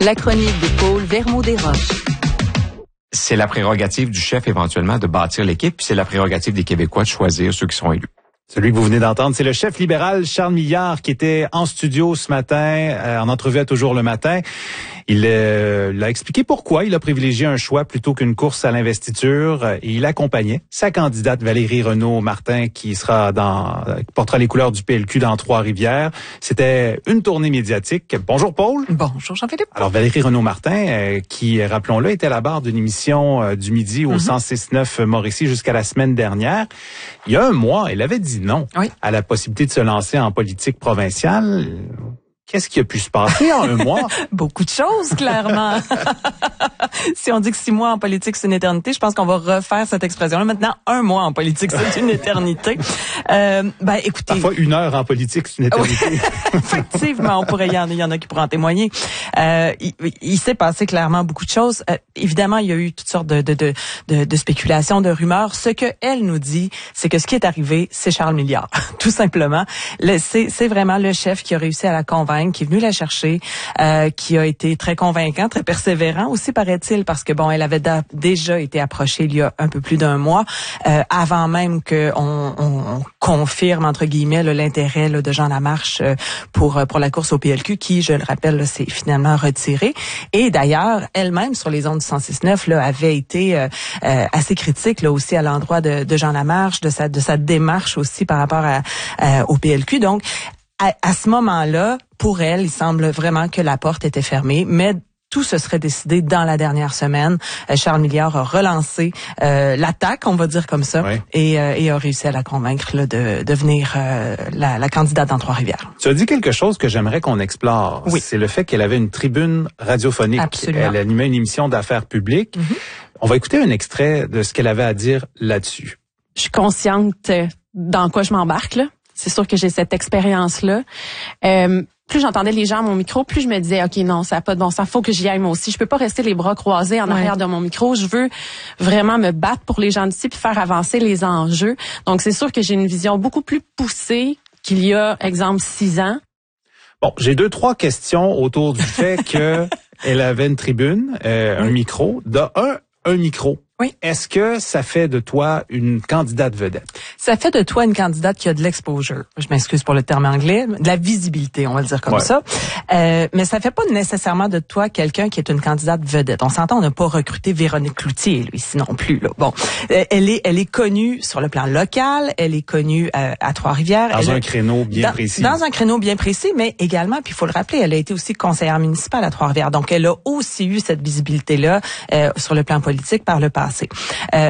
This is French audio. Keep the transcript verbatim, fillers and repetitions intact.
La chronique de Paul Vermaux-Desroches. C'est la prérogative du chef éventuellement de bâtir l'équipe, puis c'est la prérogative des Québécois de choisir ceux qui sont élus. Celui que vous venez d'entendre, c'est le chef libéral Charles Milliard qui était en studio ce matin, euh, en entrevue à Toujours le matin. Il euh, a expliqué pourquoi il a privilégié un choix plutôt qu'une course à l'investiture et il accompagnait sa candidate Valérie Renaud-Martin qui sera dans euh, qui portera les couleurs du P L Q dans Trois-Rivières. C'était une tournée médiatique. Bonjour Paul. Bonjour Jean-Philippe. Alors Valérie Renaud-Martin euh, qui, rappelons-le, était à la barre d'une émission euh, du midi au mm-hmm. cent six neuf Mauricie jusqu'à la semaine dernière. Il y a un mois, elle avait dit non oui. à la possibilité de se lancer en politique provinciale. Qu'est-ce qui a pu se passer en un mois? Beaucoup de choses, clairement. Si on dit que six mois en politique, c'est une éternité, je pense qu'on va refaire cette expression-là. Maintenant, un mois en politique, c'est une éternité. Euh, ben, écoutez. Parfois, une heure en politique, c'est une éternité. Oui. Effectivement, on pourrait y en, il y en a qui pourraient en témoigner. Euh, il, il s'est passé clairement beaucoup de choses. Euh, évidemment, il y a eu toutes sortes de, de, de, de, de spéculations, de rumeurs. Ce que elle nous dit, c'est que ce qui est arrivé, c'est Charles Milliard. Tout simplement. Le, c'est, c'est vraiment le chef qui a réussi à la convaincre, qui est venu la chercher, euh, qui a été très convaincant, très persévérant aussi, paraît-il, parce que bon, elle avait da- déjà été approchée il y a un peu plus d'un mois, euh, avant même qu'on on, on confirme, entre guillemets, là, l'intérêt là, de Jean Lamarche euh, pour pour la course au P L Q, qui, je le rappelle, là, s'est finalement retiré. Et d'ailleurs, elle-même, sur les ondes du cent six neuf, là, avait été euh, euh, assez critique là aussi à l'endroit de, de Jean Lamarche, de sa de sa démarche aussi par rapport à, à, au P L Q. Donc, À, à ce moment-là, pour elle, il semble vraiment que la porte était fermée, mais tout se serait décidé dans la dernière semaine. Euh, Charles Milliard a relancé euh, l'attaque, on va dire comme ça, oui. et, euh, et a réussi à la convaincre là, de devenir euh, la, la candidate dans Trois-Rivières. Tu as dit quelque chose que j'aimerais qu'on explore. Oui. C'est le fait qu'elle avait une tribune radiophonique. Absolument. Elle animait une émission d'affaires publiques. Mm-hmm. On va écouter un extrait de ce qu'elle avait à dire là-dessus. Je suis consciente dans quoi je m'embarque, là. C'est sûr que j'ai cette expérience-là. Euh, plus j'entendais les gens à mon micro, plus je me disais, OK, non, ça n'a pas de bon sens, faut que j'y aille moi aussi. Je peux pas rester les bras croisés en ouais. arrière de mon micro. Je veux vraiment me battre pour les gens d'ici puis faire avancer les enjeux. Donc, c'est sûr que j'ai une vision beaucoup plus poussée qu'il y a, exemple, six ans. Bon, j'ai deux, trois questions autour du fait que elle avait une tribune, euh, un micro. De un, un micro. Oui. Est-ce que ça fait de toi une candidate vedette? Ça fait de toi une candidate qui a de l'exposure. Je m'excuse pour le terme anglais, de la visibilité, on va le dire comme ouais. ça. Euh, mais ça fait pas nécessairement de toi quelqu'un qui est une candidate vedette. On s'entend, on n'a pas recruté Véronique Cloutier, lui, ici non plus. Là. Bon, elle est, elle est connue sur le plan local, elle est connue euh, à Trois-Rivières. Dans elle un a, créneau bien dans, précis. Dans un créneau bien précis, mais également, puis il faut le rappeler, elle a été aussi conseillère municipale à Trois-Rivières. Donc, elle a aussi eu cette visibilité-là euh, sur le plan politique par le passé. Euh,